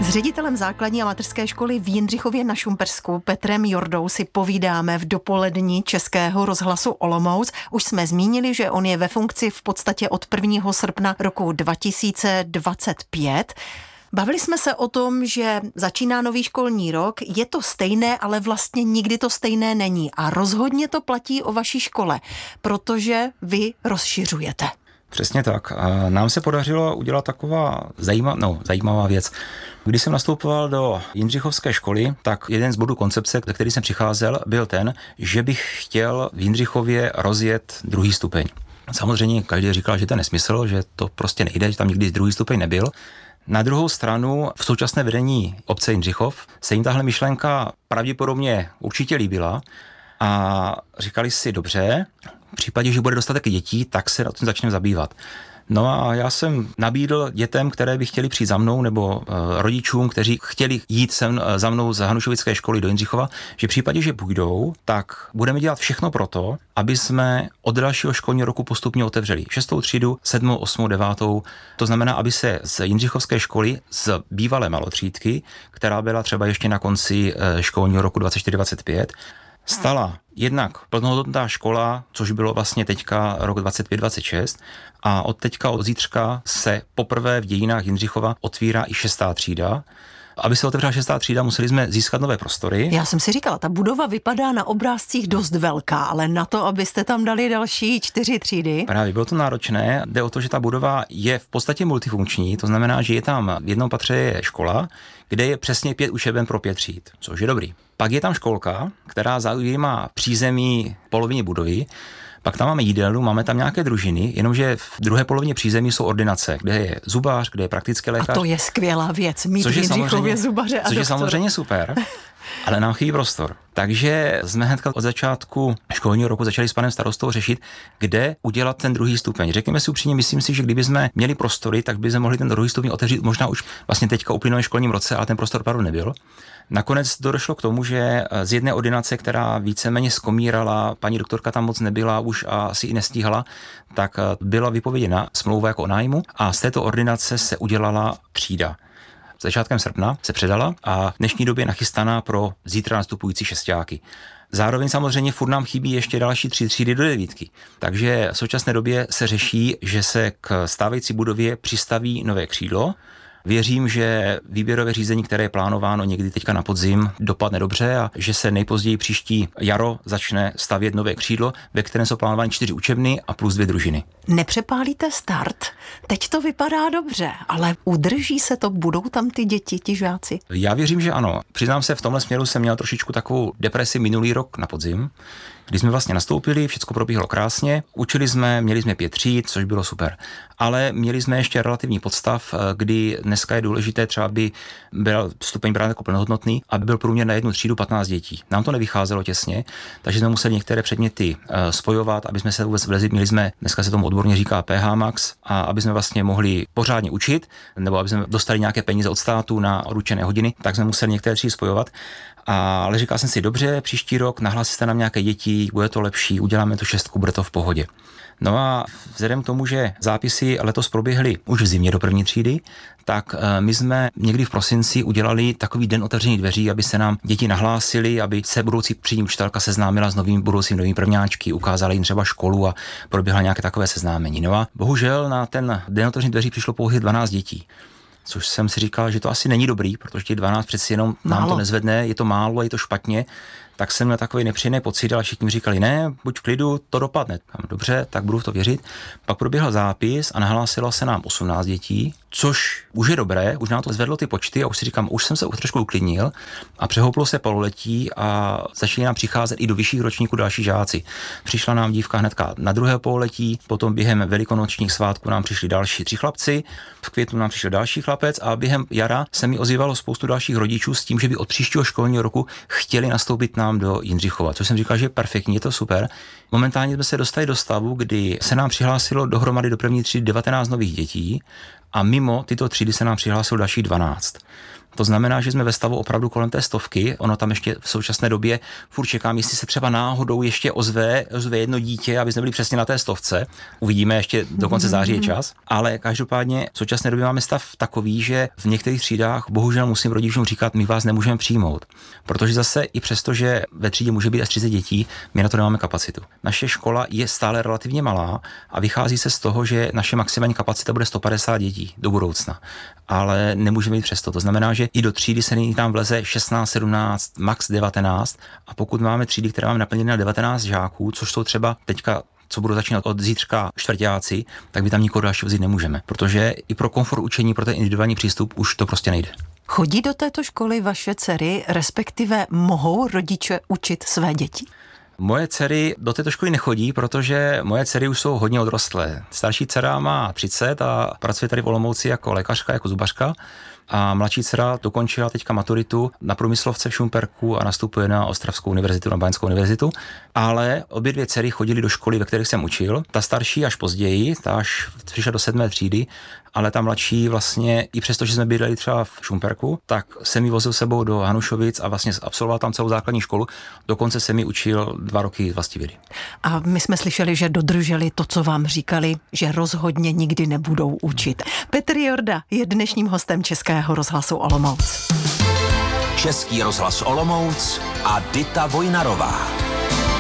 S ředitelem základní a mateřské školy v Jindřichově na Šumpersku Petrem Jordou si povídáme v dopolední Českého rozhlasu Olomouc. Už jsme zmínili, že on je ve funkci v podstatě od 1. srpna roku 2025. Bavili jsme se o tom, že začíná nový školní rok, je to stejné, ale vlastně nikdy to stejné není. A rozhodně to platí o vaší škole, protože vy rozšiřujete. Přesně tak. A nám se podařilo udělat taková zajímavá věc. Když jsem nastupoval do Jindřichovské školy, tak jeden z bodů koncepce, ke který jsem přicházel, byl ten, že bych chtěl v Jindřichově rozjet druhý stupeň. Samozřejmě každý říkal, že to je nesmysl, že to prostě nejde, že tam nikdy druhý stupeň nebyl. Na druhou stranu v současné vedení obce Jindřichov se jim tahle myšlenka pravděpodobně určitě líbila a říkali si dobře, v případě, že bude dostatek dětí, tak se na tím začneme zabývat. No a já jsem nabídl dětem, které by chtěli přijít za mnou, nebo rodičům, kteří chtěli jít za mnou z Hanušovické školy do Jindřichova, že v případě, že půjdou, tak budeme dělat všechno proto, aby jsme od dalšího školního roku postupně otevřeli 6. třídu, 7., 8., 9. To znamená, aby se z Jindřichovské školy, z bývalé malotřídky, která byla třeba ještě na konci školního roku 24-25, stala jednak plnohodnotná škola, což bylo vlastně teďka rok 25-26 a od zítřka se poprvé v dějinách Jindřichova otvírá i 6. třída. Aby se otevřela 6. třída, museli jsme získat nové prostory. Já jsem si říkala, ta budova vypadá na obrázcích dost velká, ale na to, abyste tam dali další 4 třídy. Právě bylo to náročné. Jde o to, že ta budova je v podstatě multifunkční, to znamená, že je tam v jednom patře je škola, kde je přesně 5 učeben pro 5 tříd, což je dobrý. Pak je tam školka, která zaujímá přízemí polovině budovy. Pak tam máme jídelnu, máme tam nějaké družiny, jenomže v druhé polovině přízemí jsou ordinace, kde je zubář, kde je praktický lékař. A to je skvělá věc, mít v Jindřichově zubaře a Což je doktora. samozřejmě super, ale nám chybí prostor. Takže jsme hnedka od začátku školního roku začali s panem starostou řešit, kde udělat ten druhý stupeň. Řekněme si upřímně, myslím si, že kdyby jsme měli prostory, tak by jsme mohli ten druhý stupeň otevřít možná už vlastně teďka uplynulém školním roce, ale ten prostor opravdu nebyl. Nakonec došlo k tomu, že z jedné ordinace, která víceméně skomírala, paní doktorka tam moc nebyla už a asi i nestíhala, tak byla vypověděna smlouva jako o nájmu a z této ordinace se udělala třída. Začátkem srpna se předala a v dnešní době nachystaná pro zítra nastupující šesťáky. Zároveň samozřejmě furt nám chybí ještě další 3 třídy do 9. Takže v současné době se řeší, že se k stávající budově přistaví nové křídlo. Věřím, že výběrové řízení, které je plánováno někdy teďka na podzim, dopadne dobře a že se nejpozději příští jaro začne stavět nové křídlo, ve kterém jsou plánovány 4 učebny a plus 2 družiny. Nepřepálíte start? Teď to vypadá dobře, ale udrží se to, budou tam ty děti, ti žáci? Já věřím, že ano. Přiznám se, v tomhle směru jsem měl trošičku takovou depresi minulý rok na podzim, kdy jsme vlastně nastoupili, všechno probíhalo krásně, učili jsme, měli jsme 5 tříd, což bylo super. Ale měli jsme ještě relativní podstav, kdy dneska je důležité třeba, aby byl stupeň brán jako plnohodnotný, aby byl průměr na jednu třídu 15 dětí. Nám to nevycházelo těsně, takže jsme museli některé předměty spojovat, aby jsme se vůbec vlezli, měli jsme, dneska se tomu odborně říká PH Max, a aby jsme vlastně mohli pořádně učit, nebo aby jsme dostali nějaké peníze od státu na odručené hodiny, tak jsme museli některé třídy spojovat. Ale říkal jsem si, dobře, příští rok nahlásí se nám nějaké děti, bude to lepší, uděláme tu 6, bude to v pohodě. No a vzhledem k tomu, že zápisy letos proběhly už v zimě do 1. třídy, tak my jsme někdy v prosinci udělali takový den otevřených dveří, aby se nám děti nahlásili, aby se budoucí třídní učitelka seznámila s novými prvňáčky, ukázala jim třeba školu a proběhla nějaké takové seznámení. No a bohužel na ten den otevřených dveří přišlo pouhých 12 dětí. Což jsem si říkal, že to asi není dobrý, protože těch 12 přeci jenom nám to nezvedne, je to málo, je to špatně, tak jsem měl takový nepříjemný pocit, ale všichni mi říkali, ne, buď v klidu, to dopadne. Dobře, tak budu v to věřit. Pak proběhl zápis a nahlásilo se nám 18 dětí, což už je dobré, už nám to zvedlo ty počty a už si říkám, už jsem se trošku uklidnil a přehouplo se pololetí a začali nám přicházet i do vyšších ročníků další žáci. Přišla nám dívka hnedka na druhé pololetí, potom během velikonočních svátků nám přišli další 3 chlapci, v květnu nám přišel další chlapec a během jara se mi ozývalo spoustu dalších rodičů s tím, že by od příštího školního roku chtěli nastoupit nám do Jindřichova, což jsem říkal, že je perfektní, je to super. Momentálně jsme se dostali do stavu, kdy se nám přihlásilo dohromady do 1. třídy 19 nových dětí a mimo tyto třídy se nám přihlásilo další 12. To znamená, že jsme ve stavu opravdu kolem té 100. Ono tam ještě v současné době furt čekám, jestli se třeba náhodou ještě ozve jedno dítě, aby jsme byli přesně na té 100. Uvidíme, ještě do konce září je čas. Ale každopádně v současné době máme stav takový, že v některých třídách bohužel musím rodičům říkat, my vás nemůžeme přijmout. Protože zase i přesto, že ve třídě může být až 30 dětí, my na to nemáme kapacitu. Naše škola je stále relativně malá a vychází se z toho, že naše maximální kapacita bude 150 dětí do budoucna. Ale nemůžeme jít přesto. To znamená, že i do třídy se nyní tam vleze 16, 17, max 19 a pokud máme třídy, které máme naplněné na 19 žáků, což jsou třeba teďka co budou začínat od zítřka čtvrťáci, tak by tam nikoho dalšího vzít nemůžeme, protože i pro komfort učení, pro ten individuální přístup už to prostě nejde. Chodí do této školy vaše dcery, respektive mohou rodiče učit své děti? Moje dcery do této školy nechodí, protože moje dcery už jsou hodně odrostlé. Starší dcera má 30 a pracuje tady v Olomouci jako lékařka, jako zubařka. A mladší dcera dokončila teďka maturitu na průmyslovce v Šumperku a nastupuje na Ostravskou univerzitu, na Báňskou univerzitu. Ale obě dvě dcery chodily do školy, ve kterých jsem učil. Ta starší až později, ta až přišla do 7. třídy, ale ta mladší vlastně, i přesto, že jsme bydleli třeba v Šumperku, tak jsem ji vozil sebou do Hanušovic a vlastně absolvoval tam celou základní školu. Dokonce jsem ji učil 2 roky vlastivědy. A my jsme slyšeli, že dodrželi to, co vám říkali, že rozhodně nikdy nebudou učit. Petr Jorda je dnešním hostem Českého rozhlasu Olomouc. Český rozhlas Olomouc a Dita Vojnarová.